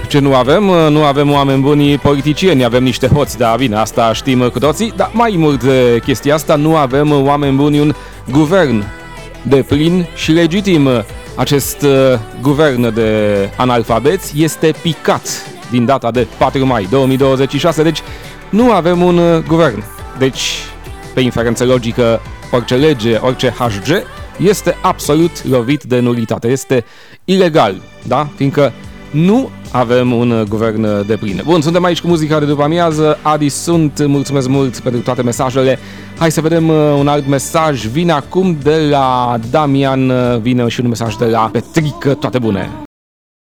Ce nu avem? Nu avem oameni buni politicieni, avem niște hoți, da, bine, asta știm cu toții, dar mai mult de chestia asta, nu avem oameni buni un guvern de plin și legitim. Acest guvern de analfabeți este picat din data de 4 mai 2026, deci nu avem un guvern. Deci, pe inferență logică, orice lege, orice HG este absolut lovit de nulitate, este ilegal, da? Fiindcă nu avem un guvern de plin. Bun, suntem aici cu muzica de după amiază. Adi sunt, mulțumesc mult pentru toate mesajele. Hai să vedem un alt mesaj. Vine acum de la Damian, vine și un mesaj de la Petric. Toate bune!